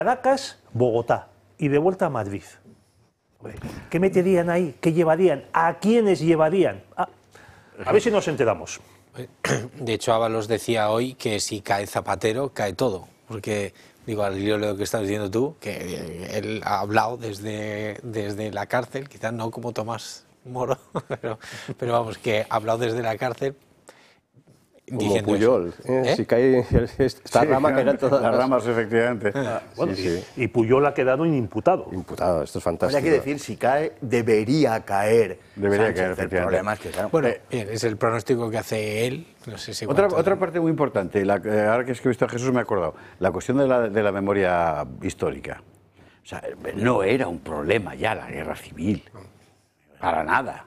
Caracas, Bogotá y de vuelta a Madrid. ¿Qué meterían ahí? ¿Qué llevarían? ¿A quiénes llevarían? A ver si nos enteramos. De hecho, Ábalos decía hoy que si cae Zapatero, cae todo. Porque, digo, al hilo de lo que estás diciendo tú, que él ha hablado desde la cárcel, quizás no como Tomás Moro, pero vamos, que ha hablado desde la cárcel. Como Puyol, si cae esta rama caerán todas las ramas, efectivamente. Bueno, sí. Y Puyol ha quedado inimputado. Imputado, esto es fantástico. Hay que decir, si cae, debería caer. Debería caer, efectivamente. El problema es que, claro, bueno, bien, es el pronóstico que hace él. No sé si otra parte muy importante, ahora que es que he visto a Jesús me he acordado, la cuestión de la memoria histórica. O sea, no era un problema ya la guerra civil, para nada.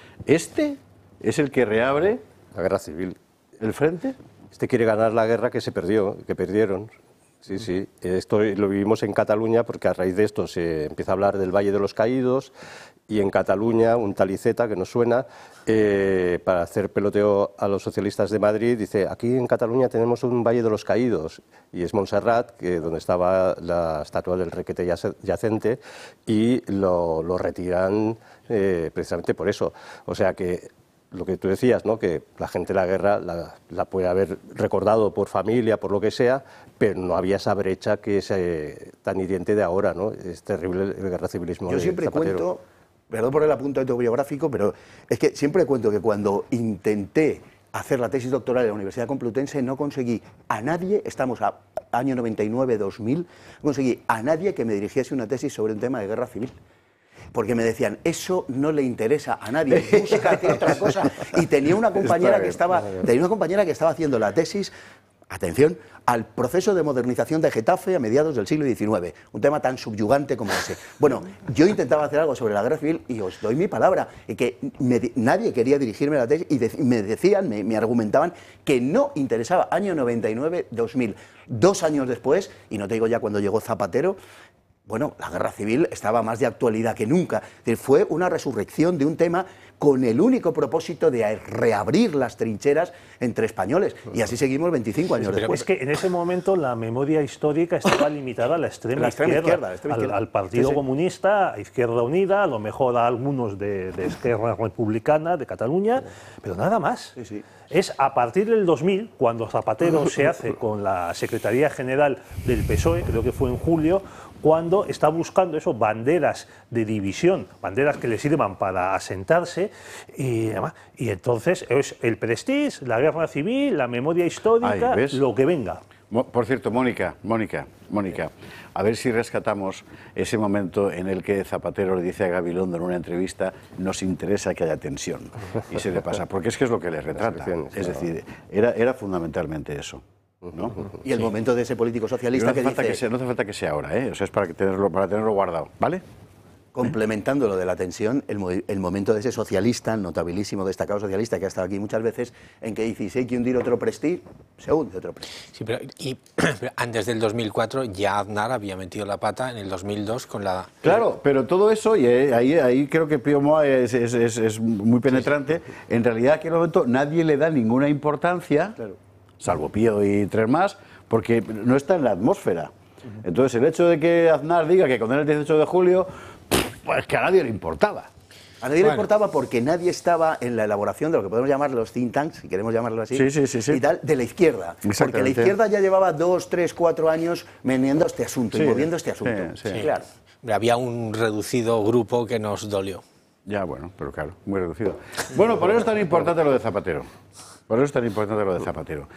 Este es el que reabre la guerra civil. ¿El frente? Este quiere ganar la guerra que se perdió, que perdieron. Sí, sí. Esto lo vivimos en Cataluña porque a raíz de esto se empieza a hablar del Valle de los Caídos y en Cataluña un tal Iceta, que nos suena, para hacer peloteo a los socialistas de Madrid, dice, aquí en Cataluña tenemos un Valle de los Caídos y es Montserrat, donde estaba la estatua del Requete yacente, y lo retiran precisamente por eso. O sea que lo que tú decías, ¿no? Que la gente de la guerra la puede haber recordado por familia, por lo que sea, pero no había esa brecha que es tan hiriente de ahora, ¿no? Es terrible el guerra civilismo. Yo siempre Zapatero. cuento, perdón por el apunte autobiográfico, pero es que siempre cuento que cuando intenté hacer la tesis doctoral en la Universidad Complutense no conseguí a nadie, estamos a año 99-2000, no conseguí a nadie que me dirigiese una tesis sobre un tema de guerra civil. Porque me decían, eso no le interesa a nadie, búscate otra cosa. Y tenía una compañera que estaba haciendo la tesis, atención, al proceso de modernización de Getafe a mediados del siglo XIX, un tema tan subyugante como ese. Bueno, yo intentaba hacer algo sobre la guerra civil y os doy mi palabra, que nadie quería dirigirme la tesis y me decían, me argumentaban que no interesaba. Año 99-2000, 2 años después, y no te digo ya cuando llegó Zapatero, bueno, la guerra civil estaba más de actualidad que nunca. Fue una resurrección de un tema con el único propósito de reabrir las trincheras entre españoles. Y así seguimos 25 años después. Es que en ese momento la memoria histórica estaba limitada a la extrema izquierda. Al Partido Comunista, a Izquierda Unida, a lo mejor a algunos de Esquerra Republicana de Cataluña, pero nada más. Es a partir del 2000, cuando Zapatero se hace con la Secretaría General del PSOE, creo que fue en julio, cuando está buscando eso, banderas de división, banderas que le sirvan para asentarse, y entonces es el prestige, la guerra civil, la memoria histórica, lo que venga. Por cierto, Mónica, a ver si rescatamos ese momento en el que Zapatero le dice a Gabilondo en una entrevista, nos interesa que haya tensión, y se le pasa, porque es que es lo que le retrata, es decir, era fundamentalmente eso. ¿No? Y el momento de ese político socialista no hace falta que sea ahora, o sea, es para tenerlo guardado, ¿vale? Complementando lo de la tensión, el momento de ese socialista, notabilísimo, destacado socialista, que ha estado aquí muchas veces, en que dice, si hay que hundir otro prestige, se hunde otro prestige. Sí, pero antes del 2004 ya Aznar había metido la pata en el 2002 con la... Claro, pero todo eso, y ahí creo que Pío Moa es muy penetrante, en realidad en aquel momento nadie le da ninguna importancia, salvo Pío y 3 más, porque no está en la atmósfera. Entonces el hecho de que Aznar diga que condena el 18 de julio, pues que a nadie le importaba. A nadie le importaba porque nadie estaba en la elaboración de lo que podemos llamar los think tanks, si queremos llamarlo así, y tal, de la izquierda. Porque la izquierda ya llevaba 2, 3, 4 años meneando este asunto y moviendo este asunto. Claro. Había un reducido grupo que nos dolió. Ya, bueno, pero claro, muy reducido. Bueno, por eso es tan importante lo de Zapatero. Por eso es tan importante lo de Zapatero.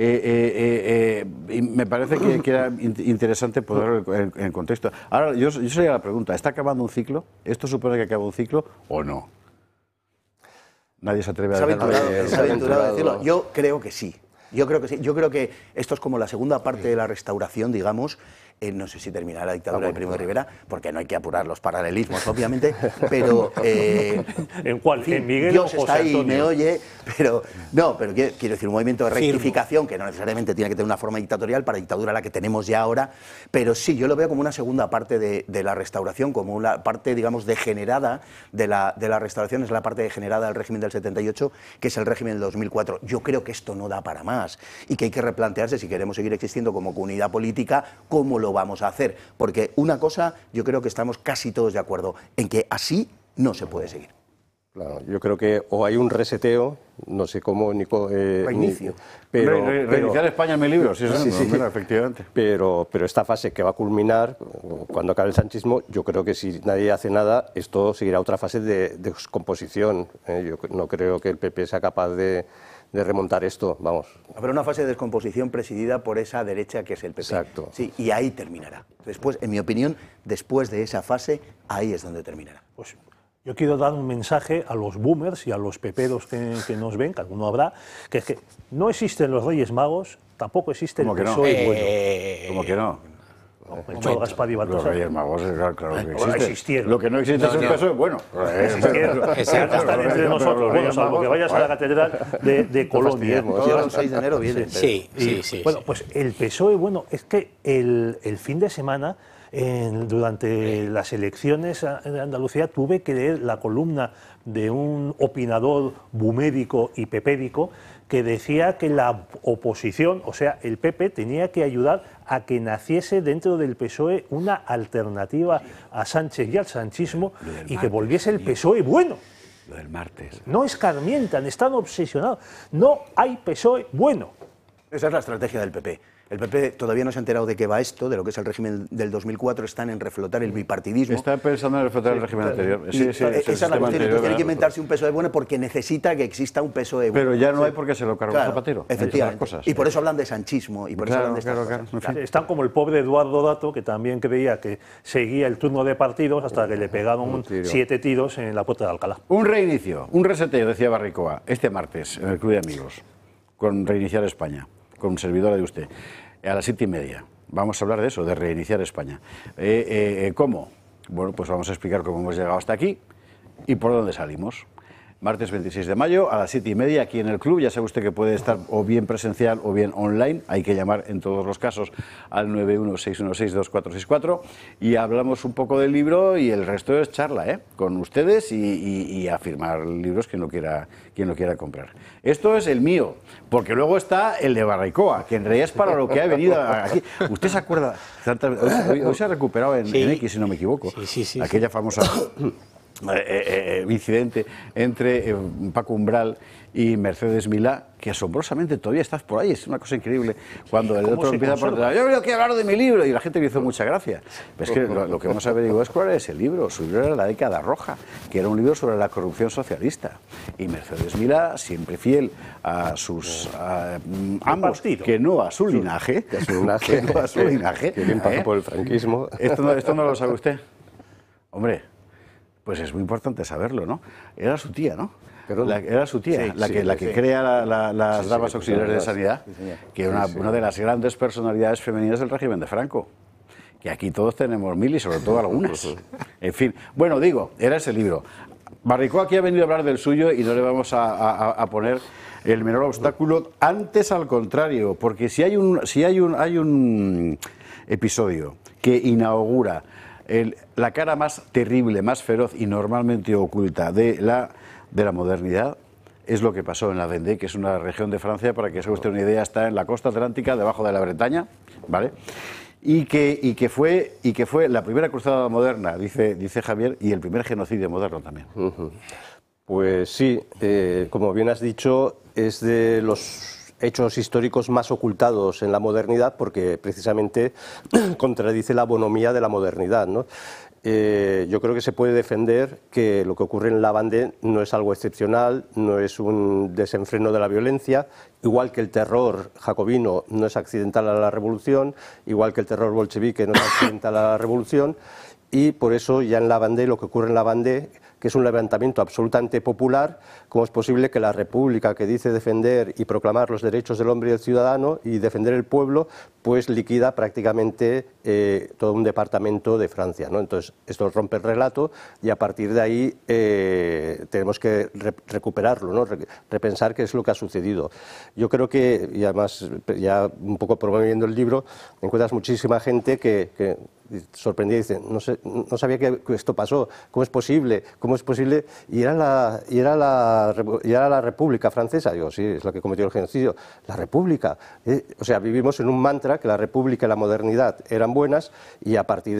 Y me parece que era interesante ponerlo en el contexto. Ahora, yo sería la pregunta, ¿está acabando un ciclo? ¿Esto supone que acaba un ciclo o no? Nadie se atreve a decirlo. Yo creo que sí. Yo creo que esto es como la segunda parte de la restauración, digamos. No sé si terminará la dictadura de Primo de Rivera, porque no hay que apurar los paralelismos, obviamente, pero... ¿En cuál? ¿En Miguel Dios o José está ahí y Antonio? me oye, pero... No, pero quiero decir, un movimiento de rectificación que no necesariamente tiene que tener una forma dictatorial para dictadura la que tenemos ya ahora, pero sí, yo lo veo como una segunda parte de la restauración, como una parte, digamos, degenerada de la restauración, es la parte degenerada del régimen del 78, que es el régimen del 2004. Yo creo que esto no da para más y que hay que replantearse si queremos seguir existiendo como comunidad política, cómo lo lo vamos a hacer, porque una cosa yo creo que estamos casi todos de acuerdo, en que así no se puede seguir. Claro, yo creo que o hay un reseteo, no sé cómo, reinicio. Reiniciar España en mi libro, sí, sí. Efectivamente. Pero esta fase que va a culminar, cuando acabe el sanchismo, yo creo que si nadie hace nada, esto seguirá otra fase de descomposición. Yo no creo que el PP sea capaz de remontar esto, vamos. Habrá una fase de descomposición presidida por esa derecha que es el PP. Exacto. Sí, y ahí terminará. Después, en mi opinión, después de esa fase, ahí es donde terminará. Pues yo quiero dar un mensaje a los boomers y a los peperos que nos ven, que alguno habrá, que es que no existen los Reyes Magos, tampoco existe el PSOE bueno. ¿Cómo que no? Melchor, Gaspar y Baltasar. Los Reyes Magos, claro que existe. Existieron. Lo que no existe es el PSOE bueno. Existieron. Están entre nosotros. Bueno, salvo que vayas a la catedral de Colonia. Todos los 6 de enero vienen. Sí. Bueno, pues el PSOE, bueno, es que el fin de semana, durante las elecciones en Andalucía, tuve que leer la columna de un opinador bumérico y pepérico que decía que la oposición, o sea, el PP, tenía que ayudar a que naciese dentro del PSOE una alternativa a Sánchez y al sanchismo y que volviese el PSOE bueno. Lo del martes. No escarmientan, están obsesionados. No hay PSOE bueno. Esa es la estrategia del PP. El PP todavía no se ha enterado de qué va esto, de lo que es el régimen del 2004, están en reflotar el bipartidismo. Está pensando en reflotar el régimen anterior. Esa es la cuestión, tiene que inventarse un PSOE bueno porque necesita que exista un PSOE bueno. Pero ya no hay porque se lo cargó Zapatero. Efectivamente. Y por eso hablan de sanchismo. Y por eso hablan de estas cosas. Están como el pobre Eduardo Dato, que también creía que seguía el turno de partidos hasta que le pegaron 7 tiros en la puerta de Alcalá. Un reinicio, un reseteo, decía Barricoa, este martes en el Club de Amigos, con Reiniciar España, con servidora de usted, a las 7:30. Vamos a hablar de eso, de reiniciar España. ¿Cómo? Bueno, pues vamos a explicar cómo hemos llegado hasta aquí y por dónde salimos. Martes 26 de mayo a las 7:30 aquí en el club. Ya sabe usted que puede estar o bien presencial o bien online. Hay que llamar en todos los casos al 916162464 y hablamos un poco del libro y el resto es charla, con ustedes y a firmar libros quien lo quiera comprar. Esto es el mío, porque luego está el de Barricoa, que en realidad es para lo que ha venido aquí. ¿Usted se acuerda? Hoy se ha recuperado en X, si no me equivoco. Sí. Aquella famosa incidente entre Paco Umbral y Mercedes Milá, que asombrosamente todavía estás por ahí, es una cosa increíble. Cuando el otro empieza por detrás, yo quiero hablar de mi libro, y la gente le hizo mucha gracia. Pero es que lo que vamos a ver es cuál es el libro. Su libro era La década roja, que era un libro sobre la corrupción socialista. Y Mercedes Milá, siempre fiel a sus ambos, que no a su linaje, que bien pasó por el franquismo. Esto no lo sabe usted. Hombre, pues es muy importante saberlo, ¿no? Era su tía, ¿no? Era su tía, la que crea las damas auxiliares de sanidad, que era una de las grandes personalidades femeninas del régimen de Franco. Que aquí todos tenemos 1000 y sobre todo algunas. En fin, bueno, era ese libro. Barricoa aquí ha venido a hablar del suyo y no le vamos a poner el menor obstáculo, antes al contrario, porque si hay un episodio que inaugura la cara más terrible, más feroz y normalmente oculta de la modernidad, es lo que pasó en la Vendée, que es una región de Francia, para que se haga usted una idea, está en la costa atlántica, debajo de la Bretaña, ¿vale? Y que fue la primera cruzada moderna, dice Javier, y el primer genocidio moderno también. Pues sí, como bien has dicho, es de los hechos históricos más ocultados en la modernidad, porque precisamente contradice la bonomía de la modernidad, ¿no? Yo creo que se puede defender que lo que ocurre en la Vendée no es algo excepcional, no es un desenfreno de la violencia, igual que el terror jacobino no es accidental a la revolución, igual que el terror bolchevique no es accidental a la revolución, y por eso ya en la Vendée, lo que ocurre en la Vendée, que es un levantamiento absolutamente popular, ¿cómo es posible que la República, que dice defender y proclamar los derechos del hombre y del ciudadano y defender el pueblo, pues liquida prácticamente todo un departamento de Francia, ¿no? Entonces, esto rompe el relato y a partir de ahí tenemos que recuperarlo, ¿no? Repensar qué es lo que ha sucedido. Yo creo que, y además ya un poco promoviendo el libro, encuentras muchísima gente que sorprendía, dice, no sabía que esto pasó, ¿cómo es posible? ¿Cómo es posible? Y era la República Francesa. Digo, sí, es la que cometió el genocidio. La República. O sea, vivimos en un mantra que la República y la modernidad eran buenas, y a partir